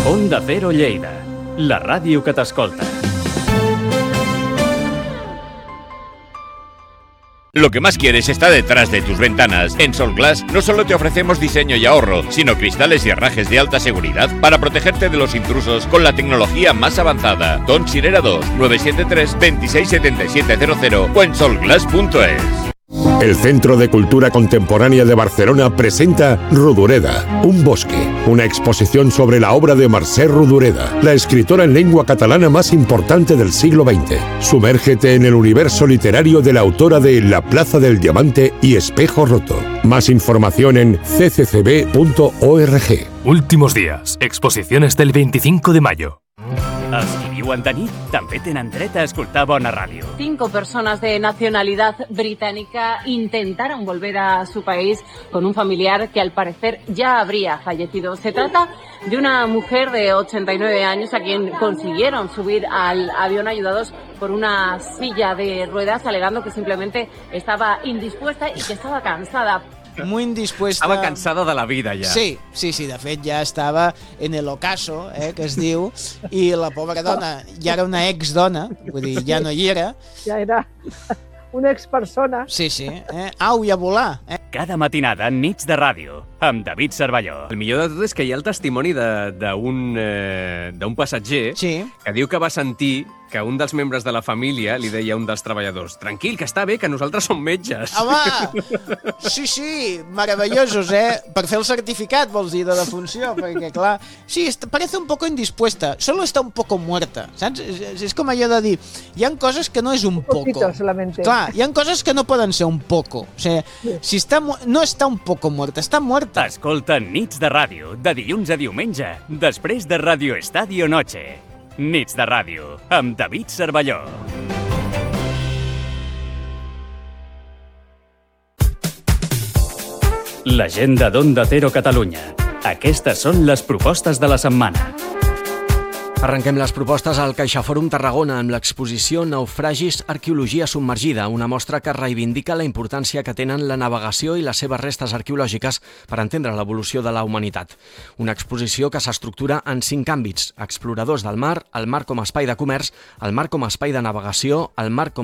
Onda Cero Lleida, la ràdio que t'escolta. Lo que más quieres está detrás de tus ventanas. En Sol Glass no solo te ofrecemos diseño y ahorro, sino cristales y herrajes de alta seguridad para protegerte de los intrusos con la tecnología más avanzada. Don Sirera 2, 973 267700 o en solglass.es. El Centro de Cultura Contemporánea de Barcelona presenta Rodoreda, un bosque, una exposición sobre la obra de Mercè Rodoreda, la escritora en lengua catalana más importante del siglo XX. Sumérgete en el universo literario de la autora de La Plaza del Diamante y Espejo Roto. Más información en cccb.org. Últimos días. Exposiciones del 25 de mayo. Els qui viuen de nit també tenen dret a escoltar bona ràdio. 5 personas de nacionalidad británica intentaron volver a su país con un familiar que al parecer ya habría fallecido. Se trata de una mujer de 89 años a quien consiguieron subir al avión ayudados por una silla de ruedas, alegando que simplemente estaba indispuesta y que estaba cansada. Muy indispuesta. Estava cansada de la vida, ja. Sí, de fet ja estava en el ocaso, que es diu, i la pobra dona ja era una exdona, vull dir, ja no hi era. Ja era una expersona. Sí, au i a volar. Cada matinada, Nits de Ràdio, amb David Cervelló. El millor de tot és que hi ha el testimoni d'un passatger que diu que va sentir que un dels membres de la família li deia a un dels treballadors: tranquil, que està bé, que nosaltres som metges. Home, sí, meravellosos, per fer el certificat, vols dir, de defunció, perquè, clar, sí, parece un poco indispuesta, solo está un poco muerta, saps? És com allò de dir, hi ha coses que no és un poco. Clar, hi ha coses que no poden ser un poco. O sigui, si no està un poco muerta, està muerta. Escolta Nits de Ràdio, de dilluns a diumenge, després de Radio Estadio Noche. Nits de Ràdio, amb David Cervelló. L'agenda d'Onda Cero Catalunya. Aquestes són les propostes de la setmana. Arrenquem les propostes al CaixaFòrum Tarragona amb l'exposició Naufragis, arqueologia submergida, una mostra que reivindica la importància que tenen la navegació i les seves restes arqueològiques per entendre l'evolució de la humanitat. Una exposició que s'estructura en 5 àmbits: exploradors del mar, el mar com a espai de comerç, el mar com a espai de navegació, el mar com